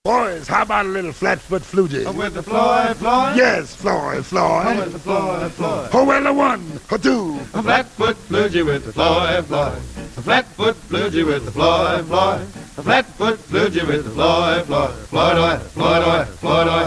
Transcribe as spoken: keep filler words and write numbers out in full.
Boys, how about a little flatfoot flutie? Oh, with the Floyd, Floyd? Yes, Floyd, Floyd. Oh, with the Floyd, Floyd. Oh, well, a one, a two. A flatfoot flutie with the Floyd, Floyd. A flatfoot flutie with the Floyd, Floyd. A flatfoot flutie with the Floyd, Floyd. Floyd, Floyd, Floyd, Floyd, Floyd.